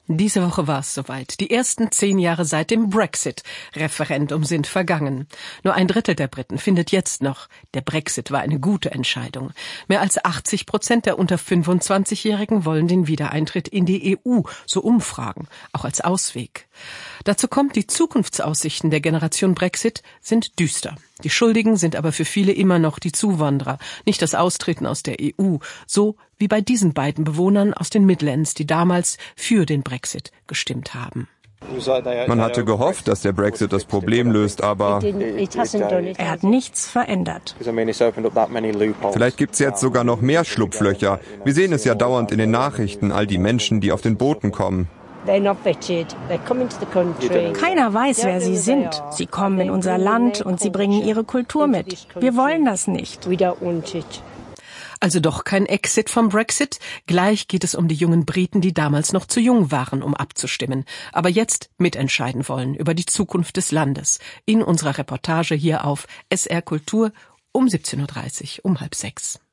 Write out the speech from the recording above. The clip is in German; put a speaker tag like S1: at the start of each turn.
S1: Diese Woche war es soweit. Die ersten 10 Jahre seit dem Brexit-Referendum sind vergangen. Nur 1/3 der Briten findet jetzt noch, der Brexit war eine gute Entscheidung. Mehr als 80% der unter 25-Jährigen wollen den Wiedereintritt in die EU, so Umfragen, auch als Ausweg. Dazu kommt, die Zukunftsaussichten der Generation Brexit sind düster. Die Schuldigen sind aber für viele immer noch die Zuwanderer, nicht das Austreten aus der EU, so wie bei diesen beiden Bewohnern aus den Midlands, die damals für den Brexit gestimmt haben.
S2: Man hatte gehofft, dass der Brexit das Problem löst, aber
S3: er hat nichts verändert.
S2: Vielleicht gibt's jetzt sogar noch mehr Schlupflöcher. Wir sehen es ja dauernd in den Nachrichten, all die Menschen, die auf den Booten kommen.
S3: Keiner weiß, wer sie sind. Sie kommen in unser Land und sie bringen ihre Kultur mit. Wir wollen das nicht.
S1: Also doch kein Exit vom Brexit. Gleich geht es um die jungen Briten, die damals noch zu jung waren, um abzustimmen, aber jetzt mitentscheiden wollen über die Zukunft des Landes. In unserer Reportage hier auf SR Kultur um 17:30 Uhr, um 5:30.